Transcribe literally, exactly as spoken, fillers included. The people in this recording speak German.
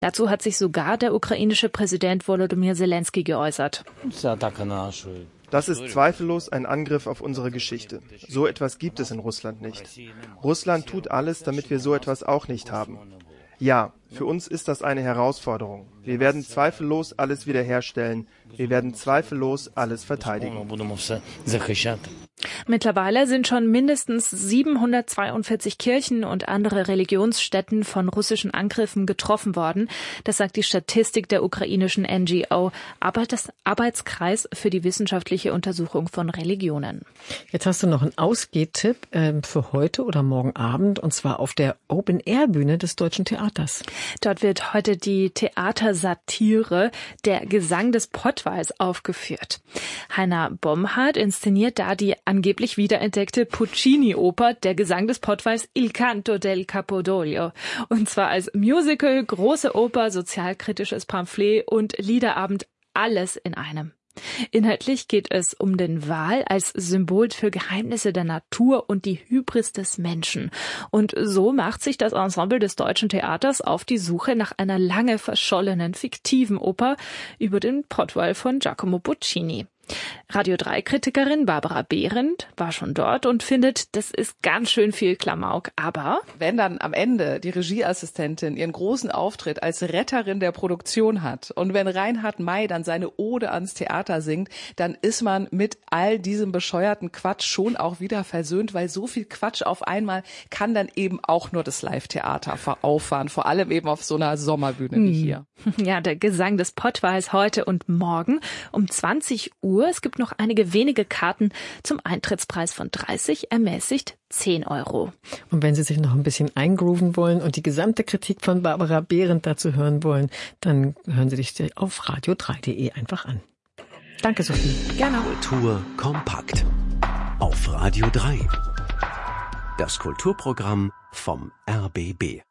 Dazu hat sich sogar der ukrainische Präsident Volodymyr Zelensky geäußert. Das ist zweifellos ein Angriff auf unsere Geschichte. So etwas gibt es in Russland nicht. Russland tut alles, damit wir so etwas auch nicht haben. Ja, für uns ist das eine Herausforderung. Wir werden zweifellos alles wiederherstellen. Wir werden zweifellos alles verteidigen. Mittlerweile sind schon mindestens siebenhundertzweiundvierzig Kirchen und andere Religionsstätten von russischen Angriffen getroffen worden. Das sagt die Statistik der ukrainischen N G O, Arbeitskreis für die wissenschaftliche Untersuchung von Religionen. Jetzt hast du noch einen Ausgehtipp äh, für heute oder morgen Abend, und zwar auf der Open-Air-Bühne des Deutschen Theaters. Dort wird heute die Theatersatire Der Gesang des Pottwals aufgeführt. Heiner Bomhard inszeniert da die angeblich wiederentdeckte Puccini-Oper Der Gesang des Pottwals Il Canto del Campidoglio. Und zwar als Musical, große Oper, sozialkritisches Pamphlet und Liederabend, alles in einem. Inhaltlich geht es um den Wal als Symbol für Geheimnisse der Natur und die Hybris des Menschen. Und so macht sich das Ensemble des Deutschen Theaters auf die Suche nach einer lange verschollenen, fiktiven Oper über den Pottwal von Giacomo Puccini. Radio drei Kritikerin Barbara Behrendt war schon dort und findet, das ist ganz schön viel Klamauk. Aber wenn dann am Ende die Regieassistentin ihren großen Auftritt als Retterin der Produktion hat und wenn Reinhard May dann seine Ode ans Theater singt, dann ist man mit all diesem bescheuerten Quatsch schon auch wieder versöhnt, weil so viel Quatsch auf einmal kann dann eben auch nur das Live-Theater auffahren, vor allem eben auf so einer Sommerbühne wie hier. Ja, der Gesang des Pottwals heute und morgen um zwanzig Uhr. Es gibt noch einige wenige Karten zum Eintrittspreis von dreißig, ermäßigt zehn Euro. Und wenn Sie sich noch ein bisschen eingrooven wollen und die gesamte Kritik von Barbara Behrendt dazu hören wollen, dann hören Sie sich auf radio drei punkt de einfach an. Danke, Sophie. Gerne. Kultur kompakt auf Radio drei. Das Kulturprogramm vom R B B.